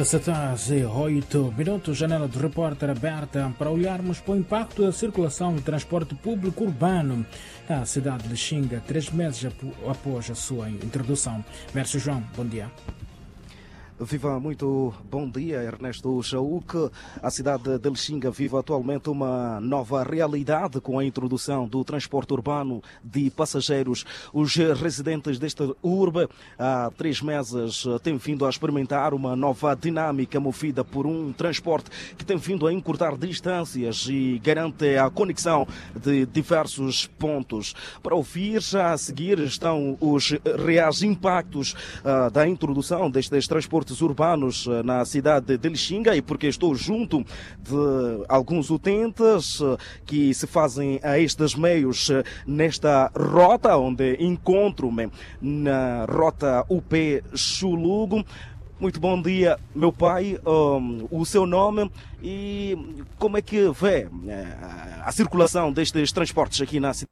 7 e 8 minutos, janela do repórter aberta para olharmos para o impacto da circulação do transporte público urbano na cidade de Lixinga, 3 meses após a sua introdução. Mércio João, bom dia. Viva, muito bom dia, Ernesto Jaúque. A cidade de Lixinga vive atualmente uma nova realidade com a introdução do transporte urbano de passageiros. Os residentes desta urbe há 3 meses têm vindo a experimentar uma nova dinâmica movida por um transporte que tem vindo a encurtar distâncias e garante a conexão de diversos pontos. Para ouvir, já a seguir estão os reais impactos da introdução destes transportes urbanos na cidade de Lixinga, e porque estou junto de alguns utentes que se fazem a estes meios nesta rota, onde encontro-me na rota UP Chulugo. Muito bom dia, meu pai. O seu nome e como é que vê a circulação destes transportes aqui na cidade?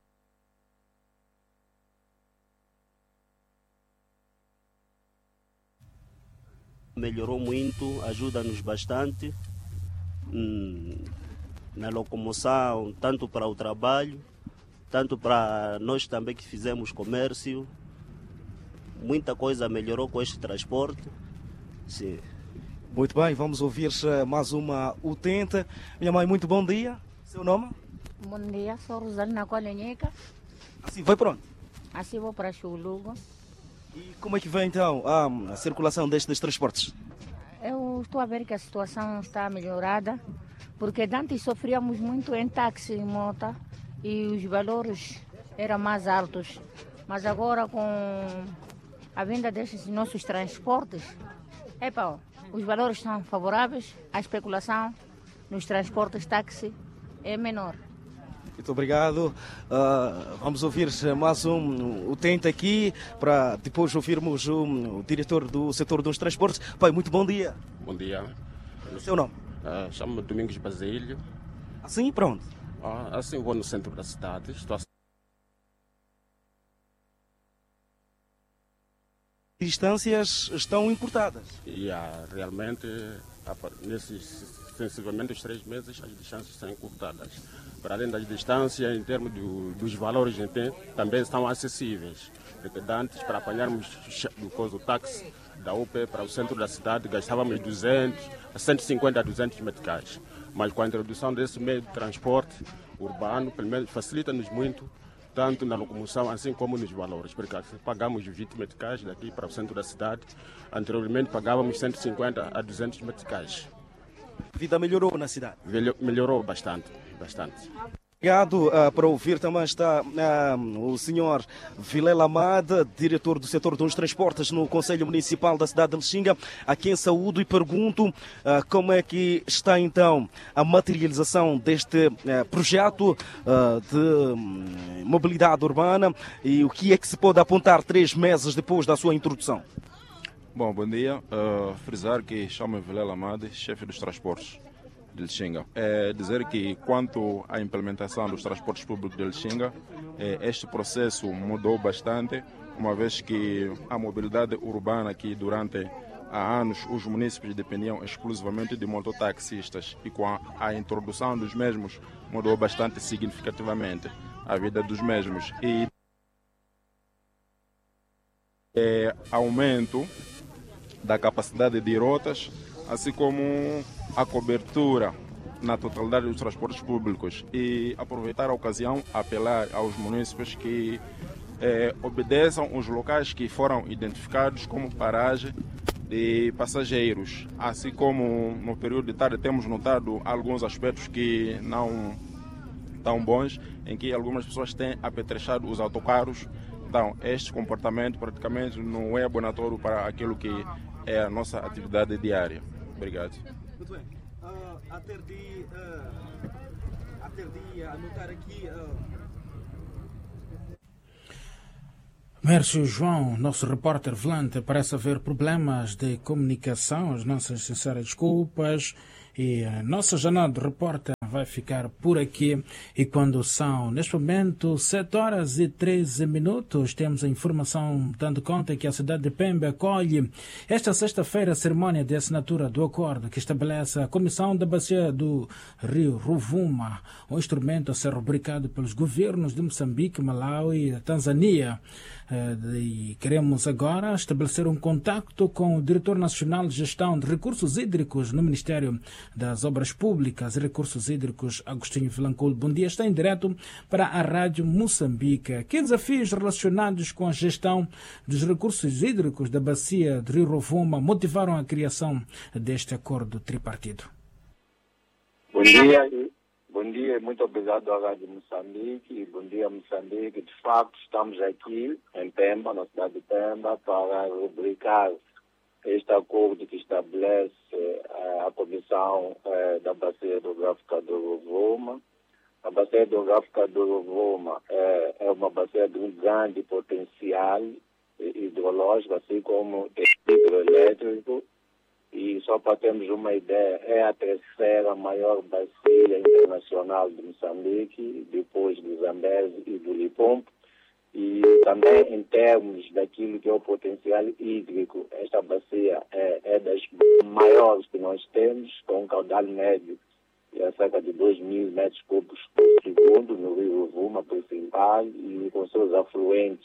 Melhorou muito, ajuda-nos bastante na locomoção, tanto para o trabalho, tanto para nós também que fizemos comércio. Muita coisa melhorou com este transporte. Sim. Muito bem, vamos ouvir mais uma utente. Minha mãe, muito bom dia. Seu nome? Bom dia, sou Rosalina Colenheca. Assim, vai para onde? Assim vou para Chulugo. E como é que vem então a circulação destes transportes? Eu estou a ver que a situação está melhorada, porque antes sofríamos muito em táxi e moto e os valores eram mais altos. Mas agora com a vinda destes nossos transportes, os valores são favoráveis, a especulação nos transportes táxi é menor. Muito obrigado. Vamos ouvir mais um utente aqui para depois ouvirmos o diretor do setor dos transportes. Pai, muito bom dia. Bom dia. O seu nome? Chamo-me Domingos Basílio. Assim, para onde? Assim vou no centro da cidade. Distâncias estão encurtadas. Realmente, sensivelmente os 3 meses, as distâncias são encurtadas. Para além das distâncias, em termos dos valores, também são acessíveis. Porque antes, para apanharmos o táxi da UP para o centro da cidade, gastávamos 150 a 200 meticais. Mas com a introdução desse meio de transporte urbano, pelo menos facilita-nos muito, tanto na locomoção assim como nos valores, porque pagamos 20 meticais daqui para o centro da cidade. Anteriormente pagávamos 150 a 200 meticais. A vida melhorou na cidade? Melhorou bastante. Obrigado. Para ouvir também está o senhor Vilela Amada, diretor do setor dos transportes no Conselho Municipal da cidade de Lixinga, a quem saúdo e pergunto como é que está então a materialização deste projeto de mobilidade urbana e o que é que se pode apontar 3 meses depois da sua introdução. Bom dia. Frisar que chamo-me Vilela Amada, chefe dos transportes de Lixinga. Dizer que quanto à implementação dos transportes públicos de Lixinga, este processo mudou bastante, uma vez que a mobilidade urbana, que durante há anos os munícipes dependiam exclusivamente de mototaxistas, e com a introdução dos mesmos mudou bastante significativamente a vida dos mesmos. E aumento da capacidade de rotas, assim como a cobertura na totalidade dos transportes públicos, e aproveitar a ocasião, apelar aos munícipes que obedeçam os locais que foram identificados como paragem de passageiros, assim como no período de tarde temos notado alguns aspectos que não tão bons, em que algumas pessoas têm apetrechado os autocarros. Então, este comportamento praticamente não é abonatório para aquilo que é a nossa atividade diária. Obrigado. Muito bem. Até de anotar aqui. Mércio João, nosso repórter volante, parece haver problemas de comunicação. As nossas sinceras desculpas. E a nossa jornada de repórter vai ficar por aqui. E quando são, neste momento, 7h13, temos a informação dando conta que a cidade de Pemba acolhe esta sexta-feira a cerimónia de assinatura do acordo que estabelece a Comissão da Bacia do Rio Rovuma, um instrumento a ser rubricado pelos governos de Moçambique, Malawi e Tanzânia. E queremos agora estabelecer um contacto com o Diretor Nacional de Gestão de Recursos Hídricos no Ministério das Obras Públicas e Recursos Hídricos, Agostinho Vilanculo. Bom dia, está em direto para a Rádio Moçambique. Que desafios relacionados com a gestão dos recursos hídricos da bacia de Rio Rovuma motivaram a criação deste acordo tripartido? Bom dia. Bom dia, muito obrigado à Rádio Moçambique. Bom dia, Moçambique. De facto, estamos aqui em Pemba, na cidade de Pemba, para rubricar este acordo que estabelece a Comissão da Bacia Hidrográfica do Rovuma. A Bacia Hidrográfica do Rovuma é uma bacia de um grande potencial hidrológico, assim como hidroelétrico. E só para termos uma ideia, é a terceira maior bacia internacional de Moçambique, depois do Zambeze e do Limpopo. E também em termos daquilo que é o potencial hídrico, esta bacia é das maiores que nós temos, com um caudal médio de cerca de 2.000 metros cúbicos por segundo no Rio Rovuma principal e com seus afluentes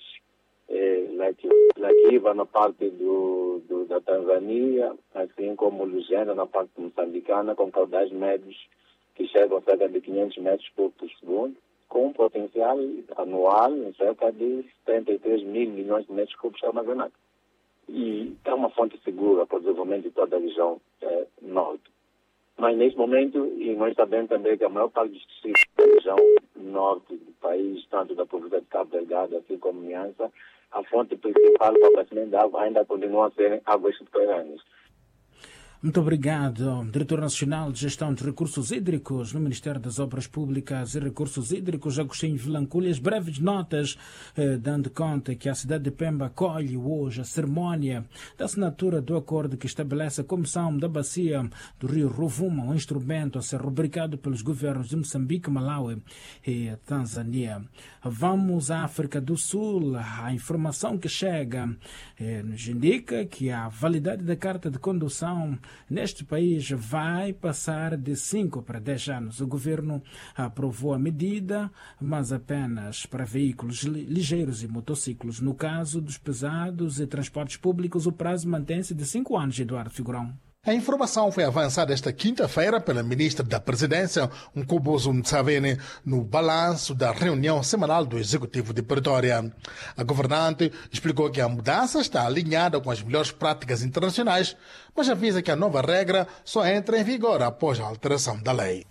Laquiva na parte da Tanzânia, assim como Lugenda na parte moçambicana, com caudais médios que chegam a cerca de 500 metros cúbicos por segundo, com um potencial anual em cerca de 73 mil milhões de metros cúbicos armazenados. E é uma fonte segura para o desenvolvimento de toda a região norte. Mas nesse momento, e nós sabemos também que a maior parte dos distritos da região norte do país, tanto da província de Cabo Delgado, assim como Miança, a fonte principal para o abastecimento de água ainda continua a ser águas subterrâneas. Muito obrigado, Diretor Nacional de Gestão de Recursos Hídricos no Ministério das Obras Públicas e Recursos Hídricos, Agostinho Vilanculo. As breves notas dando conta que a cidade de Pemba acolhe hoje a cerimónia da assinatura do acordo que estabelece a Comissão da Bacia do Rio Rovuma, um instrumento a ser rubricado pelos governos de Moçambique, Malawi e Tanzânia. Vamos à África do Sul. A informação que chega nos indica que a validade da carta de condução neste país vai passar de 5 para 10 anos. O governo aprovou a medida, mas apenas para veículos ligeiros e motociclos. No caso dos pesados e transportes públicos, o prazo mantém-se de 5 anos, Eduardo Figurão. A informação foi avançada esta quinta-feira pela ministra da Presidência, Nkobozo Mtsavene, no balanço da reunião semanal do Executivo de Pretória. A governante explicou que a mudança está alinhada com as melhores práticas internacionais, mas avisa que a nova regra só entra em vigor após a alteração da lei.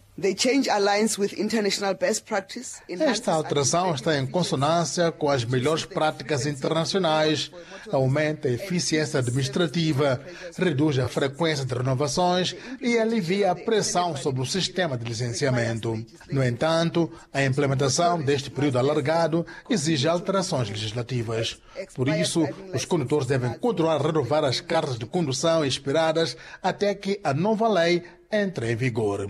Esta alteração está em consonância com as melhores práticas internacionais, aumenta a eficiência administrativa, reduz a frequência de renovações e alivia a pressão sobre o sistema de licenciamento. No entanto, a implementação deste período alargado exige alterações legislativas. Por isso, os condutores devem continuar a renovar as cartas de condução expiradas até que a nova lei entre em vigor.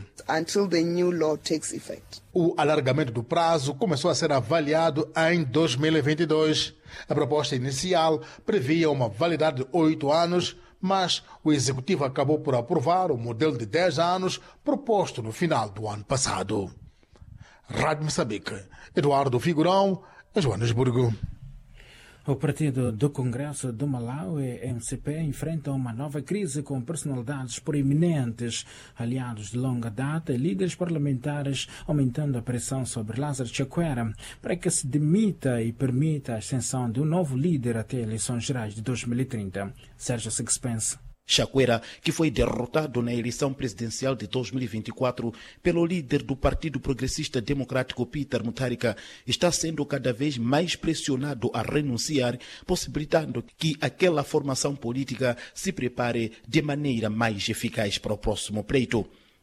O alargamento do prazo começou a ser avaliado em 2022. A proposta inicial previa uma validade de 8 anos, mas o Executivo acabou por aprovar o modelo de 10 anos proposto no final do ano passado. Rádio Moçambique, Eduardo Figurão, Joanesburgo. O Partido do Congresso do Malawi, MCP, enfrenta uma nova crise com personalidades proeminentes, aliados de longa data e líderes parlamentares, aumentando a pressão sobre Lázaro Chakwera para que se demita e permita a ascensão de um novo líder até eleições gerais de 2030. Sérgio Sixpence. Chakwera, que foi derrotado na eleição presidencial de 2024 pelo líder do Partido Progressista Democrático Peter Mutharika, está sendo cada vez mais pressionado a renunciar, possibilitando que aquela formação política se prepare de maneira mais eficaz para o próximo pleito.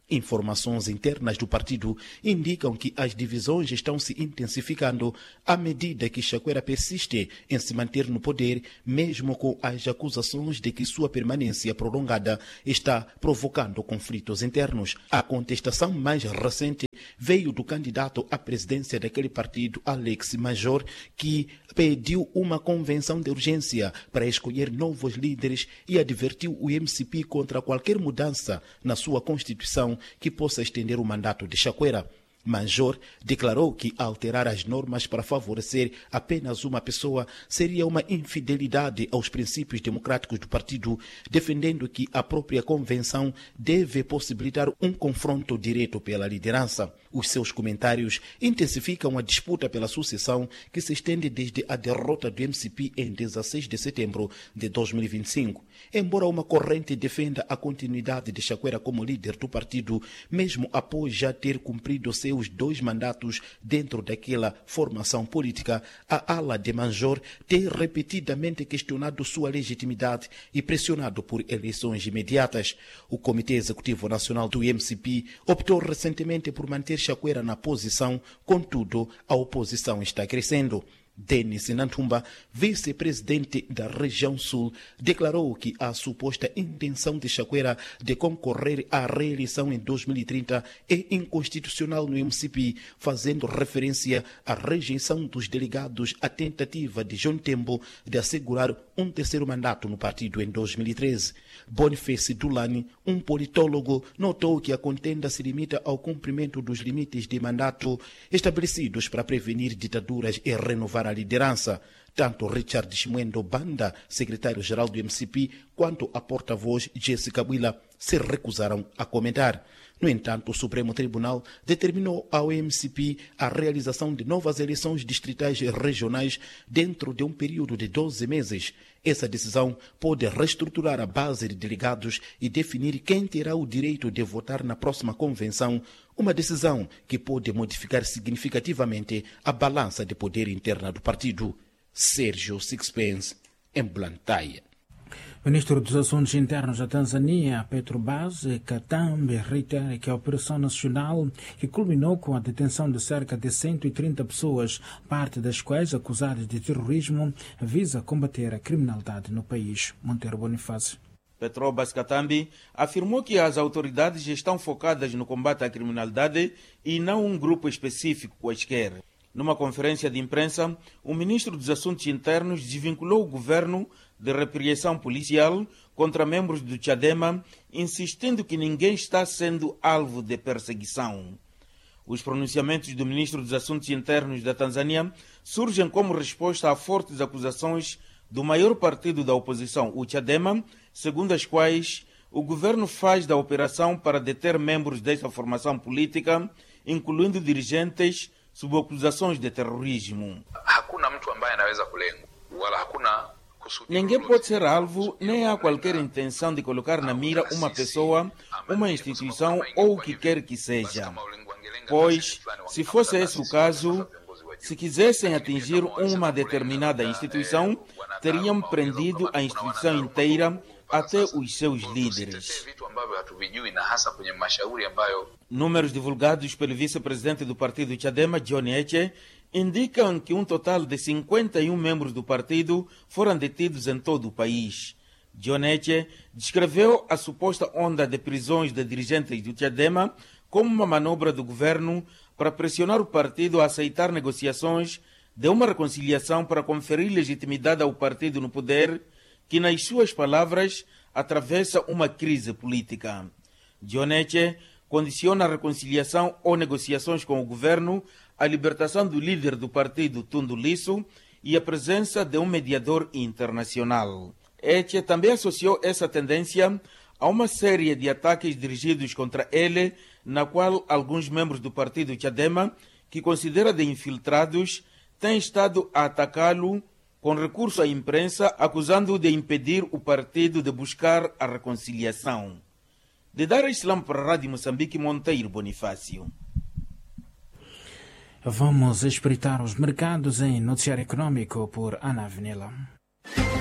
Informações internas do partido indicam que as divisões estão se intensificando à medida que Chakwera persiste em se manter no poder, mesmo com as acusações de que sua permanência prolongada está provocando conflitos internos. A contestação mais recente veio do candidato à presidência daquele partido, Alex Major, que pediu uma convenção de urgência para escolher novos líderes e advertiu o MCP contra qualquer mudança na sua Constituição que possa estender o mandato de Chakwera. Major declarou que alterar as normas para favorecer apenas uma pessoa seria uma infidelidade aos princípios democráticos do partido, defendendo que a própria convenção deve possibilitar um confronto direto pela liderança. Os seus comentários intensificam a disputa pela sucessão que se estende desde a derrota do MCP em 16 de setembro de 2025. Embora uma corrente defenda a continuidade de Chakwera como líder do partido, mesmo após já ter cumprido seus 2 mandatos dentro daquela formação política, a ala de Major tem repetidamente questionado sua legitimidade e pressionado por eleições imediatas. O Comitê Executivo Nacional do MCP optou recentemente por manter Chakwera na posição, contudo, a oposição está crescendo. Denis Nantumba, vice-presidente da região sul, declarou que a suposta intenção de Chakwera de concorrer à reeleição em 2030 é inconstitucional no MCP, fazendo referência à rejeição dos delegados à tentativa de John Tembo de assegurar um terceiro mandato no partido em 2013. Boniface Dulani, um politólogo, notou que a contenda se limita ao cumprimento dos limites de mandato estabelecidos para prevenir ditaduras e renovar a liderança. Tanto Richard Shimwendo Banda, secretário-geral do MCP, quanto a porta-voz Jéssica Buila se recusaram a comentar. No entanto, o Supremo Tribunal determinou ao MCP a realização de novas eleições distritais e regionais dentro de um período de 12 meses. Essa decisão pode reestruturar a base de delegados e definir quem terá o direito de votar na próxima convenção, uma decisão que pode modificar significativamente a balança de poder interna do partido. Sérgio Sixpence, em Blantyre. O ministro dos Assuntos Internos da Tanzânia, Petrobras Katambi, reitera que a operação nacional, que culminou com a detenção de cerca de 130 pessoas, parte das quais acusadas de terrorismo, visa combater a criminalidade no país. Monteiro Bonifácio. Petrobras Katambi afirmou que as autoridades estão focadas no combate à criminalidade e não um grupo específico quaisquer. Numa conferência de imprensa, o ministro dos Assuntos Internos desvinculou o governo de repressão policial contra membros do Chadema, insistindo que ninguém está sendo alvo de perseguição. Os pronunciamentos do ministro dos Assuntos Internos da Tanzânia surgem como resposta a fortes acusações do maior partido da oposição, o Chadema, segundo as quais o governo faz da operação para deter membros desta formação política, incluindo dirigentes, sob acusações de terrorismo. Ninguém pode ser alvo, nem há qualquer intenção de colocar na mira uma pessoa, uma instituição ou o que quer que seja. Pois, se fosse esse o caso, se quisessem atingir uma determinada instituição, teriam prendido a instituição inteira até os seus líderes. Números divulgados pelo vice-presidente do partido Chadema, John Heche, indicam que um total de 51 membros do partido foram detidos em todo o país. John Heche descreveu a suposta onda de prisões de dirigentes do Chadema como uma manobra do governo para pressionar o partido a aceitar negociações de uma reconciliação para conferir legitimidade ao partido no poder, que, nas suas palavras, atravessa uma crise política. John Heche condiciona a reconciliação ou negociações com o governo à libertação do líder do partido, Tundu Lissu, e a presença de um mediador internacional. Heche também associou essa tendência a uma série de ataques dirigidos contra ele, na qual alguns membros do partido Chadema, que considera de infiltrados, têm estado a atacá-lo com recurso à imprensa, acusando-o de impedir o partido de buscar a reconciliação. De Dar Islam para a Rádio Moçambique, Monteiro Bonifácio. Vamos espreitar os mercados em Noticiário Econômico por Ana Avenila.